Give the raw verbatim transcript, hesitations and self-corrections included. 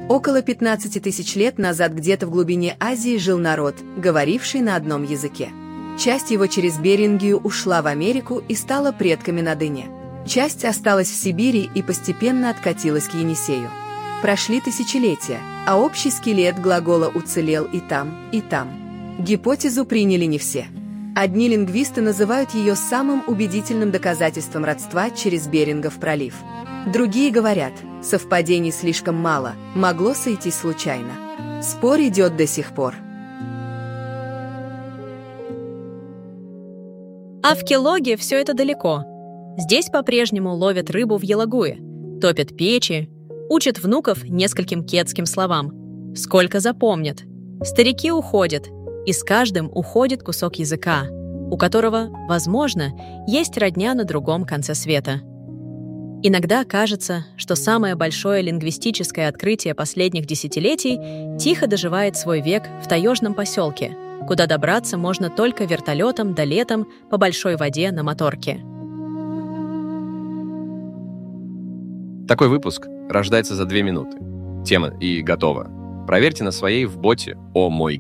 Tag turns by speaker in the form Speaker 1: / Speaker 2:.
Speaker 1: Около пятнадцати тысяч лет назад где-то в глубине Азии жил народ, говоривший на одном языке. Часть его через Берингию ушла в Америку и стала предками на Дыне. Часть осталась в Сибири и постепенно откатилась к Енисею. Прошли тысячелетия, а общий скелет глагола уцелел и там, и там. Гипотезу приняли не все. Одни лингвисты называют ее самым убедительным доказательством родства через Берингов пролив. Другие говорят, совпадений слишком мало, могло сойтись случайно. Спор идет до сих пор.
Speaker 2: А в Келоге все это далеко. Здесь по-прежнему ловят рыбу в Елагуе, топят печи, учат внуков нескольким кетским словам. Сколько запомнят. Старики уходят, и с каждым уходит кусок языка, у которого, возможно, есть родня на другом конце света. Иногда кажется, что самое большое лингвистическое открытие последних десятилетий тихо доживает свой век в таежном поселке, куда добраться можно только вертолетом да летом по большой воде на моторке.
Speaker 3: Такой выпуск рождается за две минуты. Тема и готово. Проверьте на своей в боте «О мой